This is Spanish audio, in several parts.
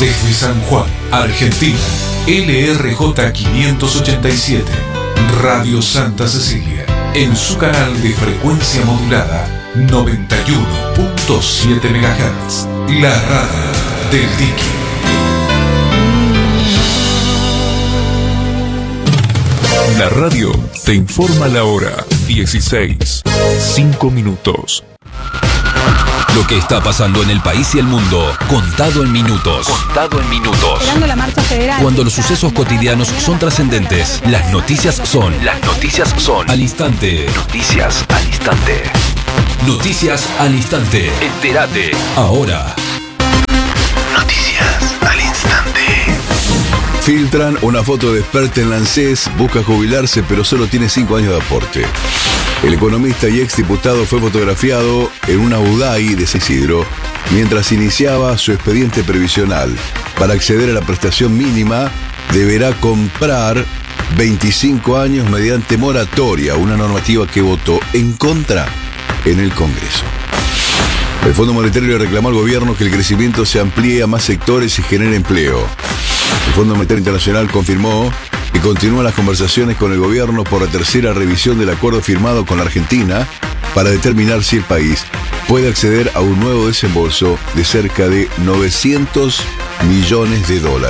Desde San Juan, Argentina, LRJ 587, Radio Santa Cecilia, en su canal de frecuencia modulada 91.7 MHz, la radio del Dique. La radio te informa la hora 16:05. Lo que está pasando en el país y el mundo, contado en minutos. Esperando la marcha federal. Cuando los sucesos cotidianos son trascendentes, las noticias son al instante. Noticias al instante. Entérate ahora. Noticias al instante. Filtran una foto de experta en ANSES, busca jubilarse pero solo tiene 5 años de aporte. El economista y exdiputado fue fotografiado en una UDAI de San Isidro mientras iniciaba su expediente previsional. Para acceder a la prestación mínima deberá comprar 25 años mediante moratoria, una normativa que votó en contra en el Congreso. El Fondo Monetario le reclamó al gobierno que el crecimiento se amplíe a más sectores y genere empleo. El Fondo Monetario Internacional confirmó que continúan las conversaciones con el gobierno por la tercera revisión del acuerdo firmado con la Argentina para determinar si el país puede acceder a un nuevo desembolso de cerca de $900 millones.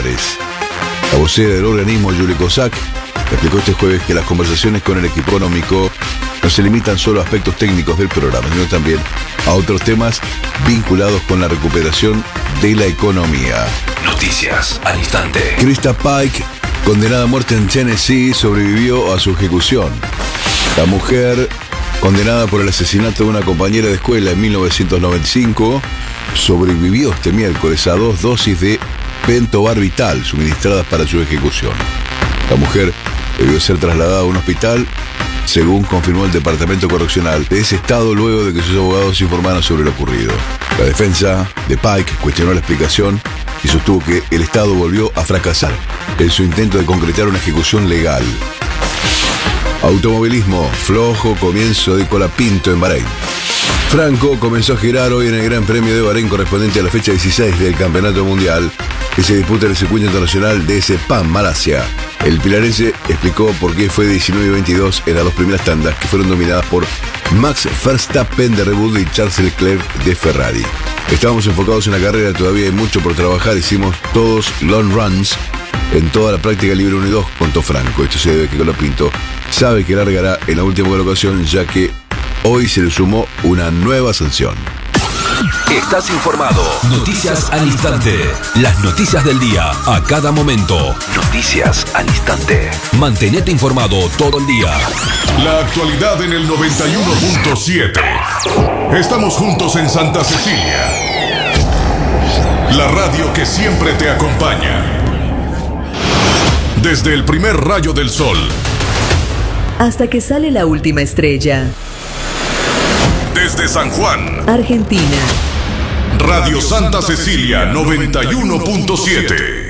La vocera del organismo, Julie Kozak, explicó este jueves que las conversaciones con el equipo económico no se limitan solo a aspectos técnicos del programa, sino también a otros temas vinculados con la recuperación de la economía. Noticias al instante. Krista Pike, condenada a muerte en Tennessee, sobrevivió a su ejecución. La mujer, condenada por el asesinato de una compañera de escuela en 1995, sobrevivió este miércoles a 2 dosis de pentobarbital suministradas para su ejecución. La mujer debió ser trasladada a un hospital, según confirmó el Departamento Correccional de ese estado, luego de que sus abogados informaran sobre lo ocurrido. La defensa de Pike cuestionó la explicación y sostuvo que el Estado volvió a fracasar en su intento de concretar una ejecución legal. Automovilismo, flojo comienzo de Colapinto en Bahrein. Franco comenzó a girar hoy en el Gran Premio de Bahrein correspondiente a la fecha 16 del Campeonato Mundial que se disputa en el circuito internacional de Sepang, Malasia. El pilarense explicó por qué fue 19 y 22 en las 2 primeras tandas, que fueron dominadas por Max Verstappen de Red Bull y Charles Leclerc de Ferrari. Estábamos enfocados en la carrera, todavía hay mucho por trabajar, hicimos todos long runs en toda la práctica libre 1 y 2, contó Franco. Esto se debe a que Colapinto sabe que largará en la última colocación, ya que hoy se le sumó una nueva sanción. Estás informado. Noticias al instante. Las noticias del día a cada momento. Noticias al instante. Mantenete informado todo el día. La actualidad en el 91.7. Estamos juntos en Santa Cecilia. La radio que siempre te acompaña. Desde el primer rayo del sol hasta que sale la última estrella. Desde San Juan, Argentina. Radio Santa Cecilia 91.7.